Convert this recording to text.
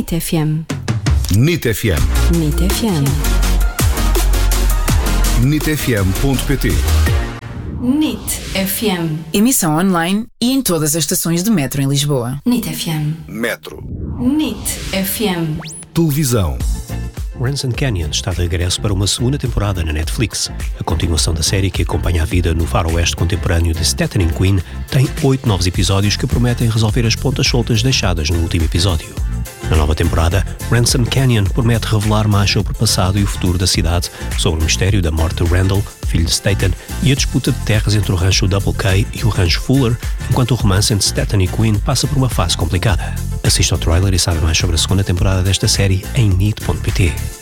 NIT FM. NIT FM. NIT FM. NITfm.pt. NIT FM. Emissão online e em todas as estações de metro em Lisboa. NIT FM. Metro. NIT FM. Televisão. Ransom Canyon está de regresso para uma segunda temporada na Netflix. A continuação da série, que acompanha a vida no faroeste contemporâneo de Stephen Queen, tem 8 novos episódios que prometem resolver as pontas soltas deixadas no último episódio. Na nova temporada, Ransom Canyon promete revelar mais sobre o passado e o futuro da cidade, sobre o mistério da morte de Randall, filho de Staten, e a disputa de terras entre o rancho Double K e o rancho Fuller, enquanto o romance entre Staten e Queen passa por uma fase complicada. Assista ao trailer e saiba mais sobre a segunda temporada desta série em NIT.pt.